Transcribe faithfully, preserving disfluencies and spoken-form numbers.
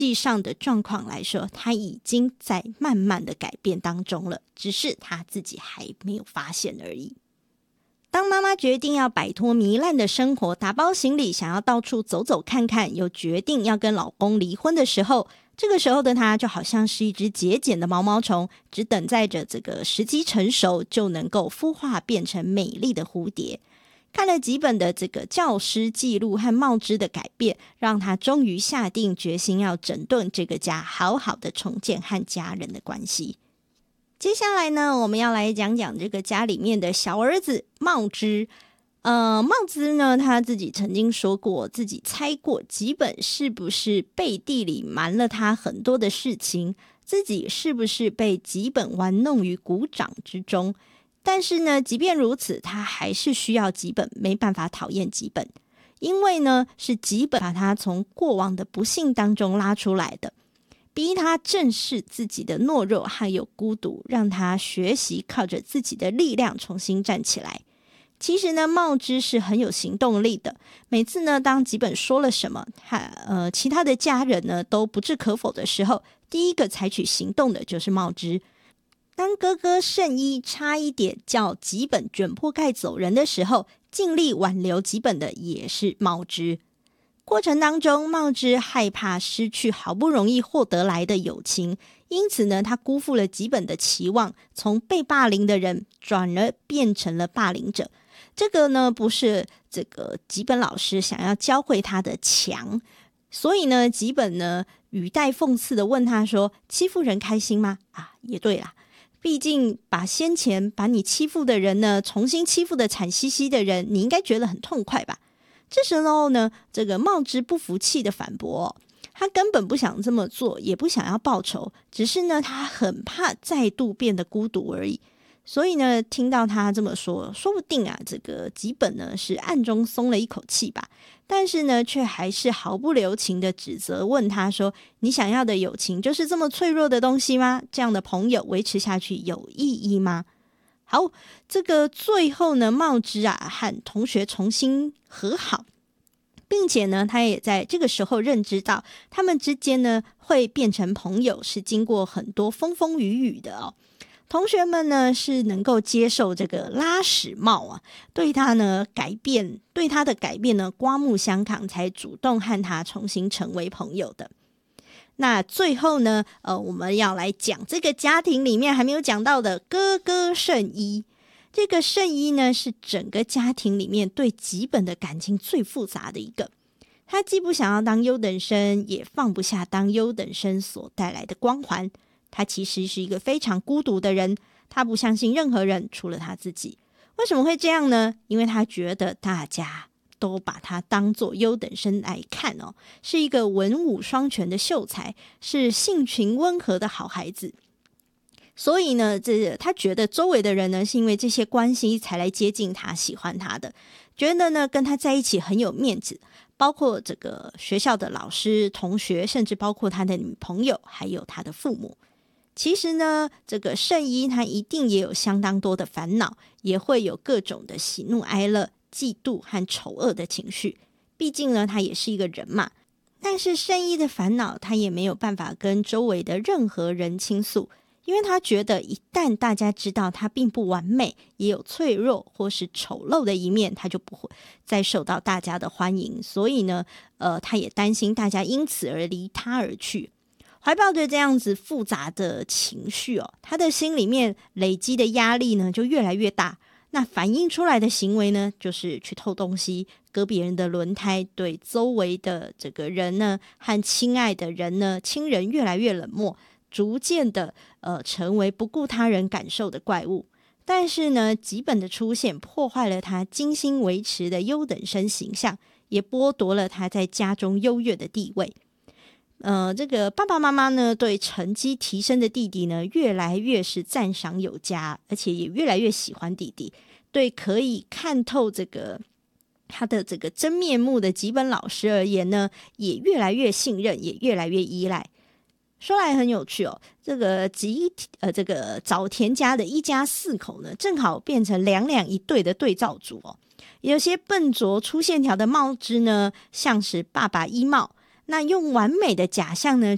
际上的状况来说，他已经在慢慢的改变当中了，只是他自己还没有发现而已。当妈妈决定要摆脱糜烂的生活，打包行李想要到处走走看看，又决定要跟老公离婚的时候，这个时候的她就好像是一只节俭的毛毛虫，只等待着这个时机成熟，就能够孵化变成美丽的蝴蝶。看了几本的这个教师记录和茂枝的改变，让她终于下定决心要整顿这个家，好好的重建和家人的关系。接下来呢，我们要来讲讲这个家里面的小儿子茂枝。呃，茂枝呢，他自己曾经说过，自己猜过吉本是不是背地里瞒了他很多的事情，自己是不是被吉本玩弄于股掌之中。但是呢，即便如此，他还是需要吉本，没办法讨厌吉本，因为呢，是吉本把他从过往的不幸当中拉出来的。逼他正视自己的懦弱还有孤独，让他学习靠着自己的力量重新站起来。其实呢，茂枝是很有行动力的。每次呢，当吉本说了什么，他呃其他的家人呢都不置可否的时候，第一个采取行动的就是茂枝。当哥哥圣一差一点叫吉本卷铺盖走人的时候，尽力挽留吉本的也是茂枝。过程当中，茂枝害怕失去好不容易获得来的友情，因此呢，他辜负了吉本的期望，从被霸凌的人转而变成了霸凌者。这个呢，不是这个吉本老师想要教会他的强，所以呢，吉本呢语带讽刺的问他说：“欺负人开心吗？”啊，也对啦，毕竟把先前把你欺负的人呢，重新欺负的惨兮兮的人，你应该觉得很痛快吧？这时候呢，这个茂枝不服气的反驳、哦，他根本不想这么做，也不想要报仇，只是呢，他很怕再度变得孤独而已。所以呢，听到他这么说，说不定啊，这个吉本呢是暗中松了一口气吧，但是呢，却还是毫不留情的指责，问他说：“你想要的友情就是这么脆弱的东西吗？这样的朋友维持下去有意义吗？”好，这个最后呢，茂枝啊和同学重新和好，并且呢，他也在这个时候认知到，他们之间呢会变成朋友，是经过很多风风雨雨的哦。同学们呢是能够接受这个拉屎茂啊，对他呢改变，对他的改变呢刮目相看，才主动和他重新成为朋友的。那最后呢，呃，我们要来讲这个家庭里面还没有讲到的哥哥圣一。这个圣一呢，是整个家庭里面对吉本的感情最复杂的一个。他既不想要当优等生，也放不下当优等生所带来的光环。他其实是一个非常孤独的人，他不相信任何人，除了他自己。为什么会这样呢？因为他觉得大家都把他当作优等生来看哦，是一个文武双全的秀才，是性情温和的好孩子。所以呢，这他觉得周围的人呢，是因为这些关系才来接近他、喜欢他的，觉得呢跟他在一起很有面子，包括这个学校的老师、同学，甚至包括他的女朋友，还有他的父母。其实呢，这个圣一他一定也有相当多的烦恼，也会有各种的喜怒哀乐、嫉妒和丑恶的情绪。毕竟呢，他也是一个人嘛。但是圣一的烦恼，他也没有办法跟周围的任何人倾诉，因为他觉得一旦大家知道他并不完美，也有脆弱或是丑陋的一面，他就不会再受到大家的欢迎。所以呢，呃，他也担心大家因此而离他而去。怀抱着这样子复杂的情绪哦，他的心里面累积的压力呢就越来越大。那反映出来的行为呢，就是去偷东西、割别人的轮胎，对周围的这个人呢和亲爱的人呢、亲人越来越冷漠，逐渐的呃成为不顾他人感受的怪物。但是呢，吉本的出现破坏了他精心维持的优等生形象，也剥夺了他在家中优越的地位。呃，这个爸爸妈妈呢，对成绩提升的弟弟呢，越来越是赞赏有加，而且也越来越喜欢弟弟。对可以看透这个他的这个真面目的吉本老师而言呢，也越来越信任，也越来越依赖。说来很有趣哦，这个吉呃这个早田家的一家四口呢，正好变成两两一对的对照组哦。有些笨拙粗线条的茂枝呢，像是爸爸一茂。那用完美的假象呢，